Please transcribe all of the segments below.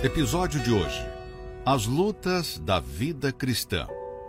Episódio de hoje: As lutas da vida cristã.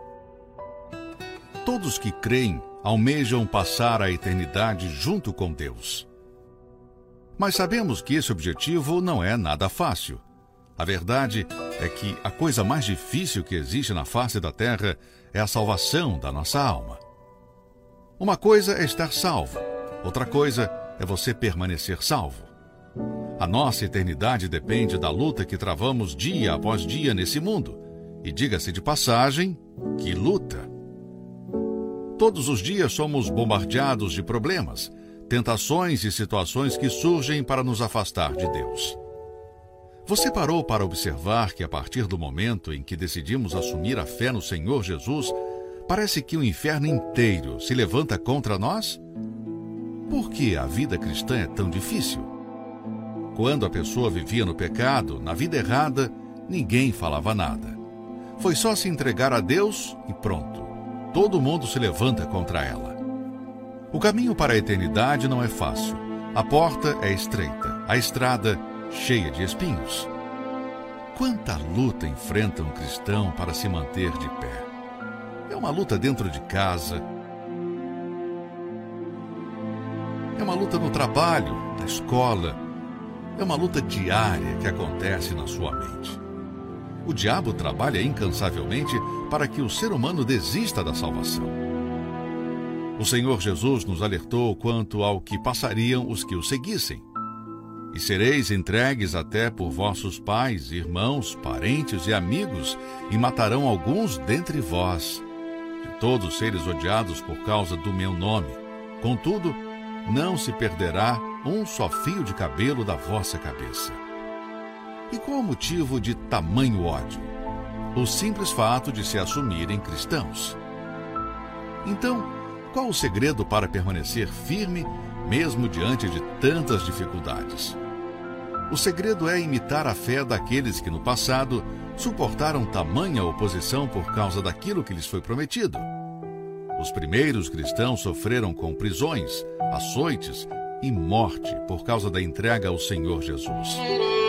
Todos que creem almejam passar a eternidade junto com Deus. Mas sabemos que esse objetivo não é nada fácil. A verdade é que a coisa mais difícil que existe na face da terra é a salvação da nossa alma. Uma coisa é estar salvo, outra coisa é você permanecer salvo. A nossa eternidade depende da luta que travamos dia após dia nesse mundo. E diga-se de passagem, que luta! Todos os dias somos bombardeados de problemas, tentações e situações que surgem para nos afastar de Deus. Você parou para observar que a partir do momento em que decidimos assumir a fé no Senhor Jesus, parece que o inferno inteiro se levanta contra nós? Por que a vida cristã é tão difícil? Quando a pessoa vivia no pecado, na vida errada, ninguém falava nada. Foi só se entregar a Deus e pronto. Todo mundo se levanta contra ela. O caminho para a eternidade não é fácil. A porta é estreita, a estrada cheia de espinhos. Quanta luta enfrenta um cristão para se manter de pé? É uma luta dentro de casa. É uma luta no trabalho, na escola. É uma luta diária que acontece na sua mente. O diabo trabalha incansavelmente para que o ser humano desista da salvação. O Senhor Jesus nos alertou quanto ao que passariam os que o seguissem. E sereis entregues até por vossos pais, irmãos, parentes e amigos, e matarão alguns dentre vós, de todos seres odiados por causa do meu nome. Contudo, não se perderá um só fio de cabelo da vossa cabeça. E qual o motivo de tamanho ódio? O simples fato de se assumirem cristãos. Então, qual o segredo para permanecer firme, mesmo diante de tantas dificuldades? O segredo é imitar a fé daqueles que no passado suportaram tamanha oposição por causa daquilo que lhes foi prometido. Os primeiros cristãos sofreram com prisões, açoites e morte por causa da entrega ao Senhor Jesus.